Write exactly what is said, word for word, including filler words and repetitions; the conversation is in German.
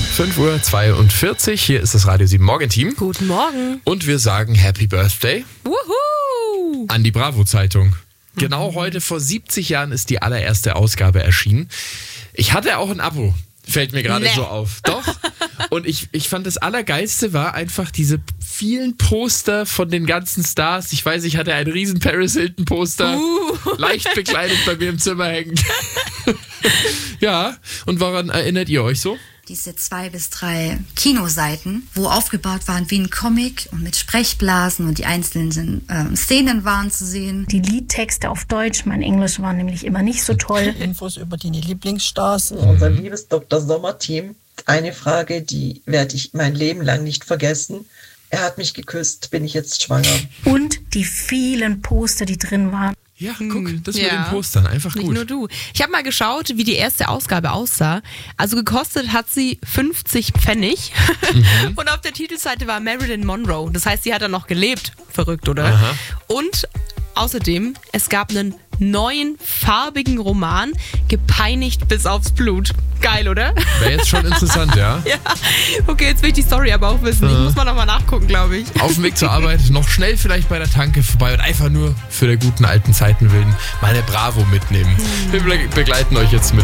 fünf Uhr zweiundvierzig, hier ist das Radio sieben Morgenteam. Guten Morgen. Und wir sagen Happy Birthday Wuhu! an die Bravo-Zeitung. Genau heute vor siebzig Jahren ist die allererste Ausgabe erschienen. Ich hatte auch ein Abo, fällt mir gerade Nee. so auf. Doch. Und ich, ich fand das Allergeilste war einfach diese vielen Poster von den ganzen Stars. Ich weiß, ich hatte ein riesen Paris Hilton Poster, Uh. leicht bekleidet bei mir im Zimmer hängen. Ja, und woran erinnert ihr euch so? Diese zwei bis drei Kinoseiten, wo aufgebaut waren wie ein Comic und mit Sprechblasen und die einzelnen äh, Szenen waren zu sehen. Die Liedtexte auf Deutsch, mein Englisch war nämlich immer nicht so toll. Infos über die Lieblingsstars. Unser liebes Doktor Sommer-Team. Eine Frage, die werde ich mein Leben lang nicht vergessen. Er hat mich geküsst, bin ich jetzt schwanger? Und die vielen Poster, die drin waren. Ja, guck, das ja. mit den Postern, einfach Nicht gut. nur du. Ich habe mal geschaut, wie die erste Ausgabe aussah. Also gekostet hat sie fünfzig Pfennig. Mhm. Und auf der Titelseite war Marilyn Monroe. Das heißt, sie hat dann noch gelebt. Verrückt, oder? Aha. Und außerdem, es gab einen neuen farbigen Roman, Gepeinigt bis aufs Blut. Geil, oder? Wäre jetzt schon interessant, ja? Ja. Okay, jetzt will ich die Story aber auch wissen. Ich muss mal nochmal nachgucken, glaube ich. Auf dem Weg zur Arbeit noch schnell vielleicht bei der Tanke vorbei und einfach nur für der guten alten Zeiten willen mal eine Bravo mitnehmen. Wir begleiten euch jetzt mit